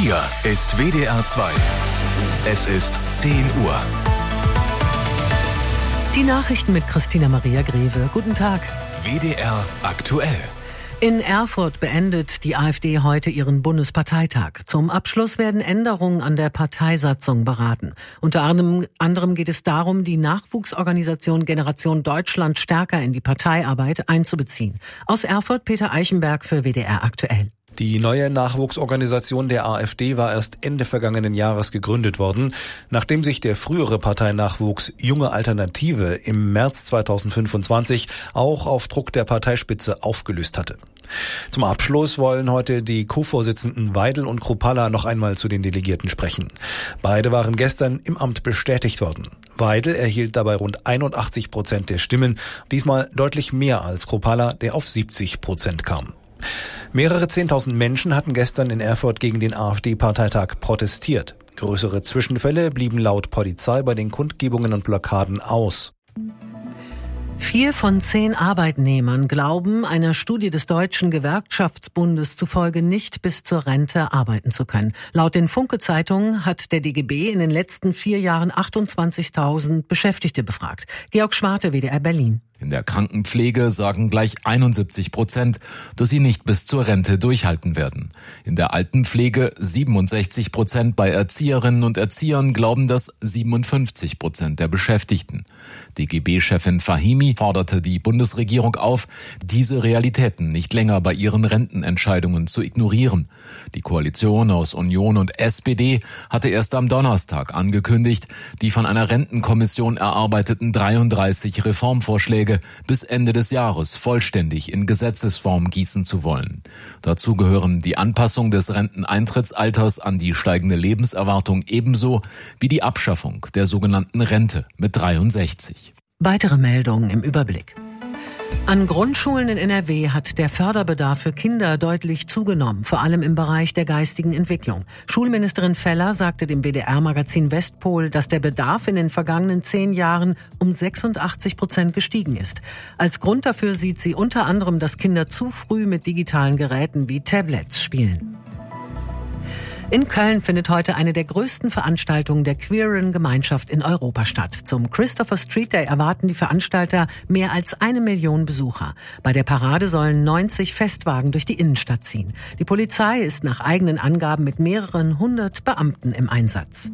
Hier ist WDR 2. Es ist 10 Uhr. Die Nachrichten mit Christina Maria Greve. Guten Tag. WDR aktuell. In Erfurt beendet die AfD heute ihren Bundesparteitag. Zum Abschluss werden Änderungen an der Parteisatzung beraten. Unter anderem geht es darum, die Nachwuchsorganisation Generation Deutschland stärker in die Parteiarbeit einzubeziehen. Aus Erfurt Peter Eichenberg für WDR aktuell. Die neue Nachwuchsorganisation der AfD war erst Ende vergangenen Jahres gegründet worden, nachdem sich der frühere Parteinachwuchs Junge Alternative im März 2025 auch auf Druck der Parteispitze aufgelöst hatte. Zum Abschluss wollen heute die Co-Vorsitzenden Weidel und Kruppalla noch einmal zu den Delegierten sprechen. Beide waren gestern im Amt bestätigt worden. Weidel erhielt dabei rund 81% der Stimmen, diesmal deutlich mehr als Kruppalla, der auf 70% kam. Mehrere 10.000 Menschen hatten gestern in Erfurt gegen den AfD-Parteitag protestiert. Größere Zwischenfälle blieben laut Polizei bei den Kundgebungen und Blockaden aus. 4 von 10 Arbeitnehmern glauben, einer Studie des Deutschen Gewerkschaftsbundes zufolge nicht bis zur Rente arbeiten zu können. Laut den Funke-Zeitungen hat der DGB in den letzten 4 Jahren 28.000 Beschäftigte befragt. Georg Schwarte, WDR Berlin. In der Krankenpflege sagen gleich 71%, dass sie nicht bis zur Rente durchhalten werden. In der Altenpflege 67%, bei Erzieherinnen und Erziehern glauben das 57% der Beschäftigten. DGB-Chefin Fahimi forderte die Bundesregierung auf, diese Realitäten nicht länger bei ihren Rentenentscheidungen zu ignorieren. Die Koalition aus Union und SPD hatte erst am Donnerstag angekündigt, die von einer Rentenkommission erarbeiteten 33 Reformvorschläge bis Ende des Jahres vollständig in Gesetzesform gießen zu wollen. Dazu gehören die Anpassung des Renteneintrittsalters an die steigende Lebenserwartung ebenso wie die Abschaffung der sogenannten Rente mit 63. Weitere Meldungen im Überblick. An Grundschulen in NRW hat der Förderbedarf für Kinder deutlich zugenommen, vor allem im Bereich der geistigen Entwicklung. Schulministerin Feller sagte dem WDR-Magazin Westpol, dass der Bedarf in den vergangenen 10 Jahren um 86% gestiegen ist. Als Grund dafür sieht sie unter anderem, dass Kinder zu früh mit digitalen Geräten wie Tablets spielen. In Köln findet heute eine der größten Veranstaltungen der queeren Gemeinschaft in Europa statt. Zum Christopher Street Day erwarten die Veranstalter mehr als 1 Million Besucher. Bei der Parade sollen 90 Festwagen durch die Innenstadt ziehen. Die Polizei ist nach eigenen Angaben mit mehreren 100 Beamten im Einsatz.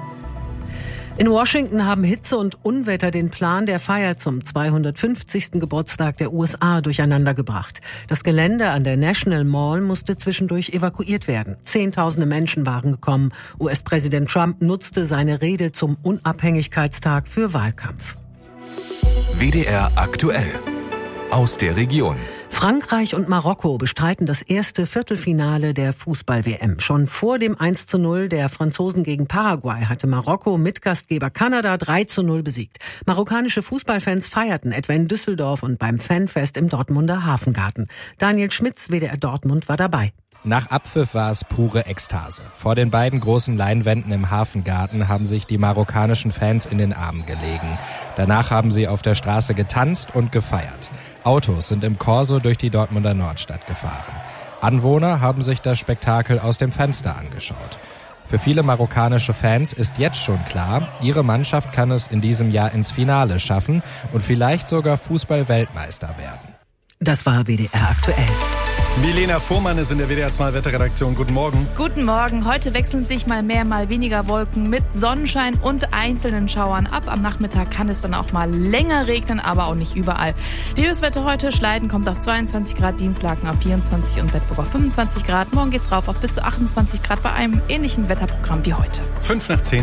In Washington haben Hitze und Unwetter den Plan der Feier zum 250. Geburtstag der USA durcheinandergebracht. Das Gelände an der National Mall musste zwischendurch evakuiert werden. Zehntausende Menschen waren gekommen. US-Präsident Trump nutzte seine Rede zum Unabhängigkeitstag für Wahlkampf. WDR aktuell. Aus der Region. Frankreich und Marokko bestreiten das erste Viertelfinale der Fußball-WM. Schon vor dem 1:0 der Franzosen gegen Paraguay hatte Marokko Mitgastgeber Kanada 3:0 besiegt. Marokkanische Fußballfans feierten etwa in Düsseldorf und beim Fanfest im Dortmunder Hafengarten. Daniel Schmitz, WDR Dortmund, war dabei. Nach Abpfiff war es pure Ekstase. Vor den beiden großen Leinwänden im Hafengarten haben sich die marokkanischen Fans in den Armen gelegen. Danach haben sie auf der Straße getanzt und gefeiert. Autos sind im Corso durch die Dortmunder Nordstadt gefahren. Anwohner haben sich das Spektakel aus dem Fenster angeschaut. Für viele marokkanische Fans ist jetzt schon klar, ihre Mannschaft kann es in diesem Jahr ins Finale schaffen und vielleicht sogar Fußball-Weltmeister werden. Das war WDR aktuell. Milena Fuhrmann ist in der WDR 2 Wetterredaktion. Guten Morgen. Guten Morgen. Heute wechseln sich mal mehr, mal weniger Wolken mit Sonnenschein und einzelnen Schauern ab. Am Nachmittag kann es dann auch mal länger regnen, aber auch nicht überall. Die Höchstwerte heute: Schleiden kommt auf 22 Grad, Dienstlaken auf 24 und Bedburg auf 25 Grad. Morgen geht's rauf auf bis zu 28 Grad bei einem ähnlichen Wetterprogramm wie heute. 5:10.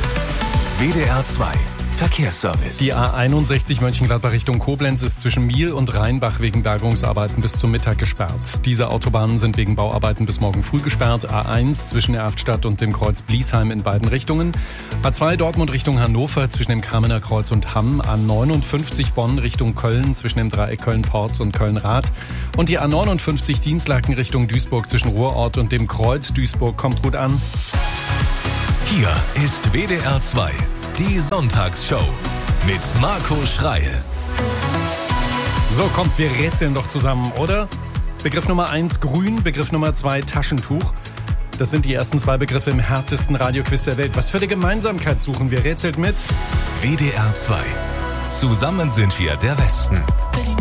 WDR 2. Verkehrsservice. Die A61 Mönchengladbach Richtung Koblenz ist zwischen Miel und Rheinbach wegen Bergungsarbeiten bis zum Mittag gesperrt. Diese Autobahnen sind wegen Bauarbeiten bis morgen früh gesperrt. A1 zwischen Erftstadt und dem Kreuz Bliesheim in beiden Richtungen. A2 Dortmund Richtung Hannover zwischen dem Kamener Kreuz und Hamm. A59 Bonn Richtung Köln zwischen dem Dreieck Köln-Porz und Köln-Rath. Und die A59 Dienstlaken Richtung Duisburg zwischen Ruhrort und dem Kreuz. Duisburg kommt gut an. Hier ist WDR 2. Die Sonntagsshow mit Marco Schreil. So, kommt, wir rätseln doch zusammen, oder? Begriff Nummer 1 grün, Begriff Nummer 2 Taschentuch. Das sind die ersten 2 Begriffe im härtesten Radioquiz der Welt. Was für eine Gemeinsamkeit suchen wir? Rätselt mit WDR 2. Zusammen sind wir der Westen.